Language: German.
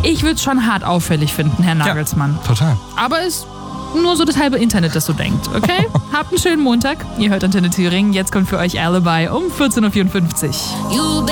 Ich würde es schon hart auffällig finden, Herr Nagelsmann. Ja, total. Aber ist nur so das halbe Internet, das so denkt, okay? Habt einen schönen Montag. Ihr hört Antenne Thüringen. Jetzt kommt für euch Alibi um 14.54 Uhr.